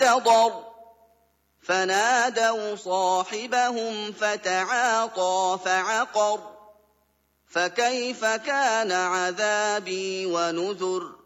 وانتظر فنادوا صاحبهم فتعاطى فعقر فكيف كان عذابي ونذر